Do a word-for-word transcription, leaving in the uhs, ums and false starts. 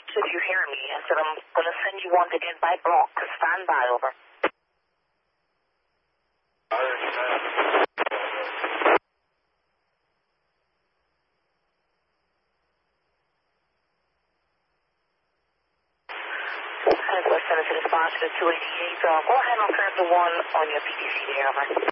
If you hear me, I said I'm going to send you one to get by block. Stand by, over. West Tennessee response to two eighty-eight. Uh, go ahead and serve the one on your P T C there, over.